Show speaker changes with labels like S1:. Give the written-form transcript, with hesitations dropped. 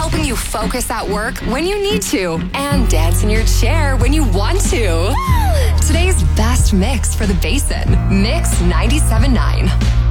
S1: helping you focus at work when you need to and dance in your chair when you want to. Today's best mix for the Basin. Mix 97.9.